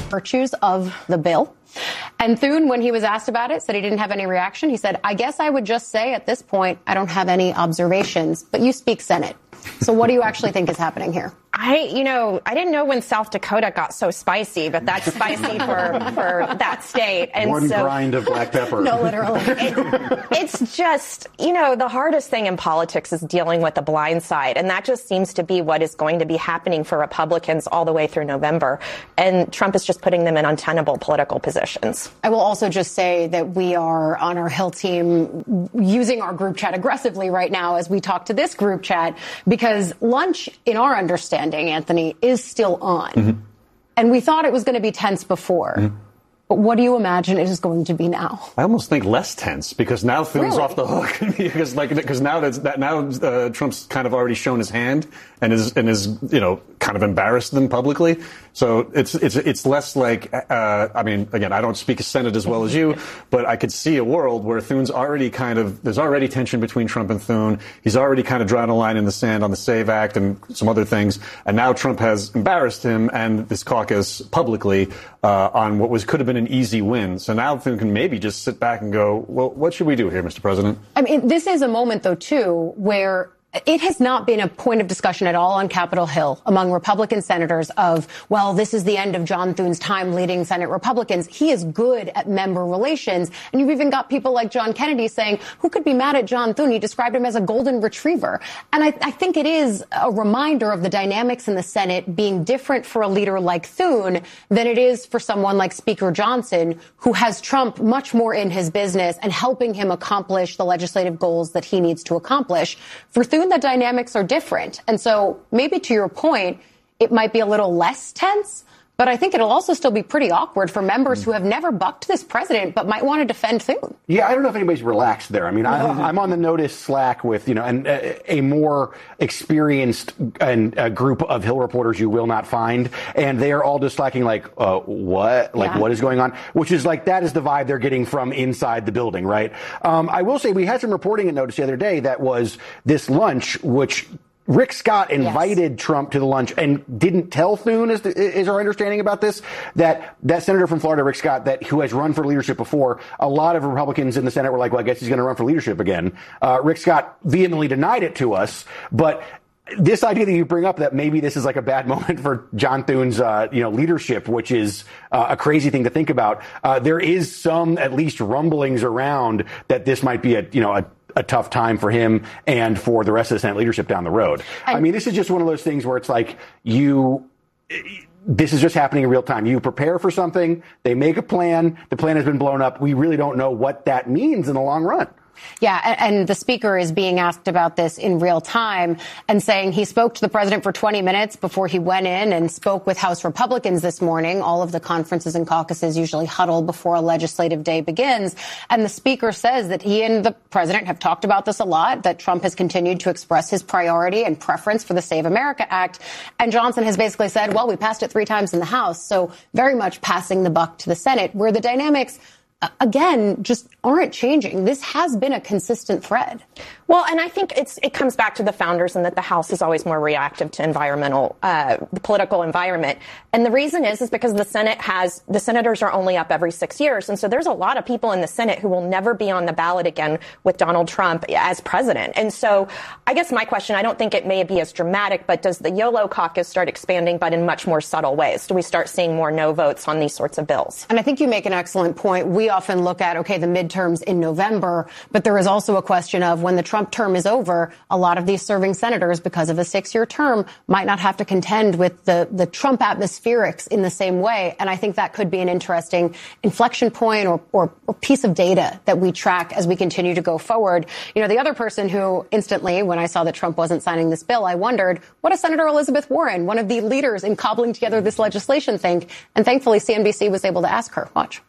virtues of the bill. And Thune, when he was asked about it, said he didn't have any reaction. He said, I guess I would just say at this point, I don't have any observations. But you speak Senate. So what do you actually think is happening here? I didn't know when South Dakota got so spicy, but that's spicy for that state. And one grind of black pepper. No, literally. It's just, the hardest thing in politics is dealing with the blind side. And that just seems to be what is going to be happening for Republicans all the way through November. And Trump is just putting them in untenable political positions. I will also just say that we are on our Hill team using our group chat aggressively right now as we talk to this group chat, because lunch, in our understanding, Anthony, is still on. Mm-hmm. And we thought it was going to be tense before. Mm-hmm. But what do you imagine it is going to be now? I almost think less tense, because now Thune's off the hook. because now Trump's kind of already shown his hand and is kind of embarrassed them publicly. So it's less like again, I don't speak Senate as well as you, but I could see a world where Thune's already there's already tension between Trump and Thune. He's already kind of drawn a line in the sand on the SAVE Act and some other things, and now Trump has embarrassed him and this caucus publicly on what could have been an easy win. So now Thune can maybe just sit back and go, well, what should we do here, Mr. President? I mean, this is a moment, though, too, where it has not been a point of discussion at all on Capitol Hill among Republican senators of, well, this is the end of John Thune's time leading Senate Republicans. He is good at member relations. And you've even got people like John Kennedy saying, who could be mad at John Thune? He described him as a golden retriever. And I think it is a reminder of the dynamics in the Senate being different for a leader like Thune than it is for someone like Speaker Johnson, who has Trump much more in his business and helping him accomplish the legislative goals that he needs to accomplish. For Thune, the dynamics are different. And so maybe to your point, it might be a little less tense, but I think it'll also still be pretty awkward for members who have never bucked this president but might want to defend Thune. Yeah, I don't know if anybody's relaxed there. I mean, I'm on the notice Slack with, a more experienced group of Hill reporters you will not find. And they are all just slacking like, what? Like, what is going on? Which is like, that is the vibe they're getting from inside the building, right? I will say we had some reporting at Notice the other day that was this lunch, which Rick Scott invited Trump to the lunch and didn't tell Thune, is our understanding about this, that senator from Florida, Rick Scott, who has run for leadership before, a lot of Republicans in the Senate were like, well, I guess he's going to run for leadership again. Rick Scott vehemently denied it to us, but this idea that you bring up that maybe this is like a bad moment for John Thune's, leadership, which is a crazy thing to think about. There is some, at least, rumblings around that this might be a tough time for him and for the rest of the Senate leadership down the road. I mean, this is just one of those things where it's like this is just happening in real time. You prepare for something, they make a plan, the plan has been blown up. We really don't know what that means in the long run. Yeah, and the speaker is being asked about this in real time and saying he spoke to the president for 20 minutes before he went in and spoke with House Republicans this morning. All of the conferences and caucuses usually huddle before a legislative day begins. And the speaker says that he and the president have talked about this a lot, that Trump has continued to express his priority and preference for the Save America Act. And Johnson has basically said, well, we passed it 3 times in the House. So very much passing the buck to the Senate, where the dynamics again, just aren't changing. This has been a consistent thread. Well, and I think it comes back to the founders and that the House is always more reactive to the political environment. And the reason is because the senators are only up every 6 years. And so there's a lot of people in the Senate who will never be on the ballot again with Donald Trump as president. And so I guess my question, I don't think it may be as dramatic, but does the YOLO caucus start expanding, but in much more subtle ways? Do we start seeing more no votes on these sorts of bills? And I think you make an excellent point. We often look at, the midterms in November, but there is also a question of when the Trump term is over, a lot of these serving senators, because of a 6-year term, might not have to contend with the Trump atmospherics in the same way. And I think that could be an interesting inflection point or piece of data that we track as we continue to go forward. The other person who instantly, when I saw that Trump wasn't signing this bill, I wondered, what does Senator Elizabeth Warren, one of the leaders in cobbling together this legislation, think? And thankfully, CNBC was able to ask her. Watch.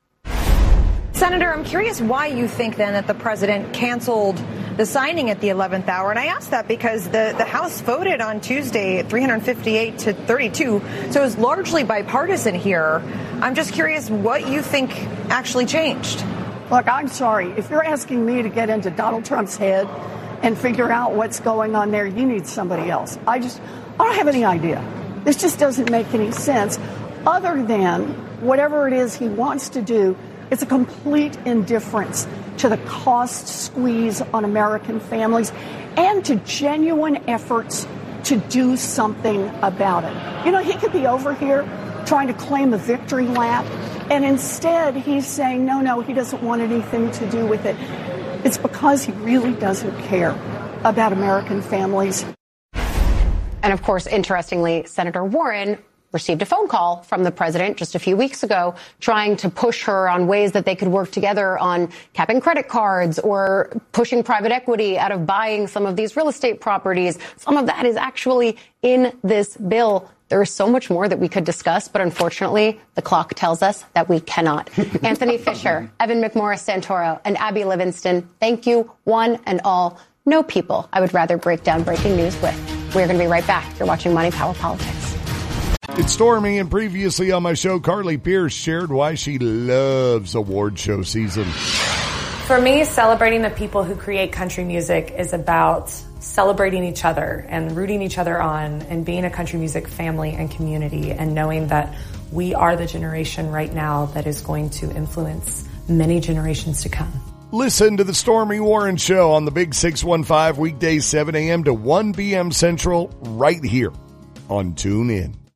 Senator, I'm curious why you think then that the president canceled the signing at the 11th hour. And I ask that because the House voted on Tuesday 358 to 32. So it was largely bipartisan here. I'm just curious what you think actually changed. Look, I'm sorry. If you're asking me to get into Donald Trump's head and figure out what's going on there, you need somebody else. I don't have any idea. This just doesn't make any sense. other than whatever it is he wants to do, it's a complete indifference to the cost squeeze on American families and to genuine efforts to do something about it. You know, he could be over here trying to claim a victory lap, and instead he's saying, no, he doesn't want anything to do with it. It's because he really doesn't care about American families. And of course, interestingly, Senator Warren received a phone call from the president just a few weeks ago trying to push her on ways that they could work together on capping credit cards or pushing private equity out of buying some of these real estate properties. Some of that is actually in this bill. There is so much more that we could discuss, but unfortunately, the clock tells us that we cannot. Anthony Fisher, Evan McMorris Santoro, and Abby Livingston, thank you, one and all. No people I would rather break down breaking news with. We're going to be right back. You're watching Money, Power, Politics. It's Stormy, and previously on my show, Carly Pierce shared why she loves award show season. For me, celebrating the people who create country music is about celebrating each other and rooting each other on and being a country music family and community and knowing that we are the generation right now that is going to influence many generations to come. Listen to the Stormy Warren Show on the Big 615 weekdays 7 a.m. to 1 p.m. Central right here on TuneIn.